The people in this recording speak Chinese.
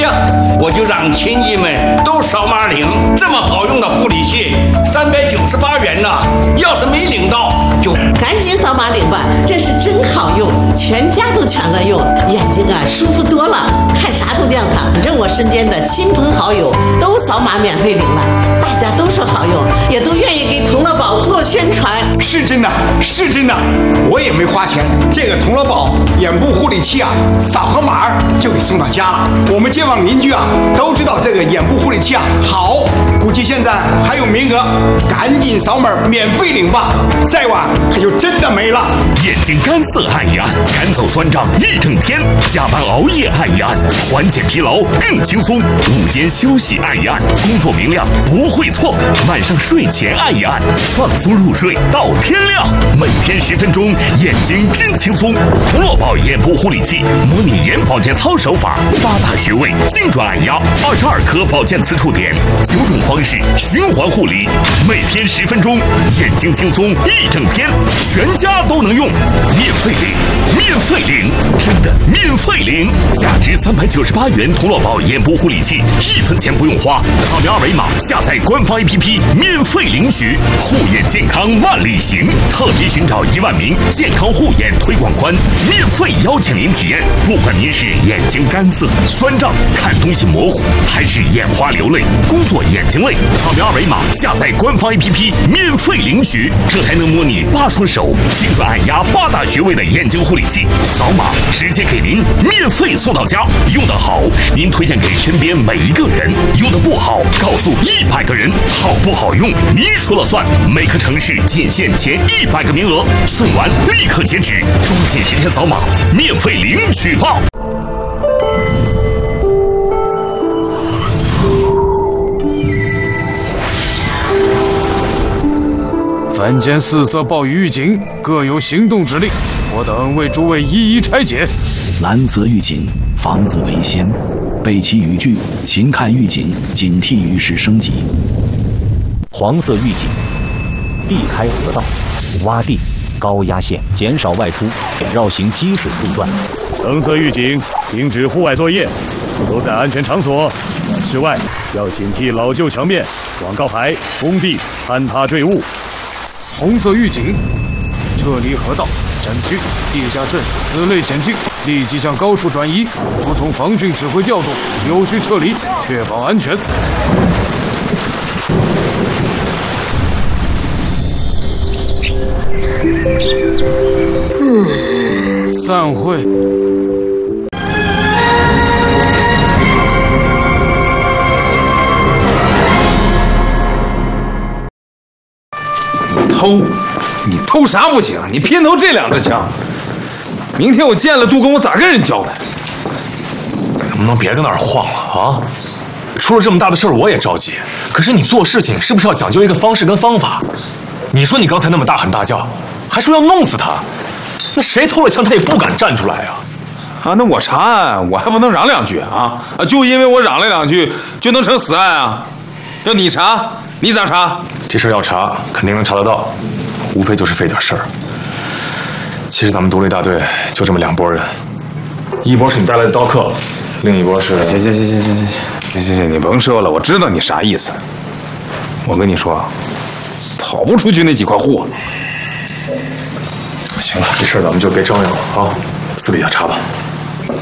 行，我就让亲戚们都扫码领。这么好用的护理器，398元呢。要是没领到，就赶紧扫码领吧，这是真好用，全家都抢着用，眼睛啊舒服多了，看啥都亮堂。反正我身边的亲朋好友都扫码免费领了，大家都说好用，也都愿意给童乐宝做宣传。 是真的，是真的，我也没花钱。这个童乐宝眼部护理器啊，扫个码就给送到家了。我们街坊邻居啊都知道这个眼部护理器啊好，估计现在还有名额，赶紧扫码免费领吧，再晚可就真的没了。 眼睛干涩按一按，赶走酸胀一整天；加班熬夜按一按，缓解疲劳更轻松；午间休息按一按，工作明亮不会错；晚上睡前按一按，放松入睡到天亮。每天10分钟，眼睛真轻松。童乐宝眼部护理器，模拟眼保健操手法，8大穴位精准按压，22颗保健磁触点，9种方式循环护理，每天10分钟，眼睛轻松一整天，全家都能用，免费领，免费领，真的免费领！价值398元童乐宝眼部护理器，1分钱不用花，扫描2维码下载官方 APP 免费领取，护眼健康万里行，特别寻找1万名健康护眼推广官，免费邀请您体验。不管您是眼睛干涩、酸胀、看东西模糊，还是眼花流泪、工作眼睛累，扫描2维码下载官方 APP 免费领取，这还能模拟8双手精准按压8大穴位的眼睛护理器，扫码直接给您免费送到家。用得好，您推荐给身边每一个人；用得不好，告诉100个人。好不好用，您说了算。每个城市仅限前100个名额，送完立刻截止，抓紧时间扫码，免费领取吧。 凡间4色暴雨预警，各有行动指令，我等为诸位一一拆解。 蓝色预警，防子为先，备齐语句，勤看预警，警惕雨势升级。 黄色预警，避开河道、洼地、高压线，减少外出，绕行积水路段。 橙色预警，停止户外作业，都在安全场所。室外要警惕老旧墙面、广告牌、工地坍塌坠物。红色预警，撤离河道、山区、地下渗此类险境，立即向高处转移，服从防汛指挥调度，有序撤离，确保安全。散会。 你偷啥不行，你偏偷这2支枪。明天我见了杜根，我咋跟人交代？ 能不能别在那儿晃了啊？出了这么大的事儿，我也着急。可是你做事情是不是要讲究一个方式跟方法？你说你刚才那么大喊大叫，还说要弄死他，那谁偷了枪他也不敢站出来啊！ 啊，那我查案，我还不能嚷2句啊？就因为我嚷了2句，就能成死案啊？要你查，你咋查？ 这事儿要查，肯定能查得到，无非就是费点事儿。其实咱们独立大队就这么2拨人，一波是你带来的刀客，另一波是…… 行，你甭说了，我知道你啥意思。我跟你说，跑不出去那几块货。 行了，这事儿咱们就别张扬了啊，私底下查吧。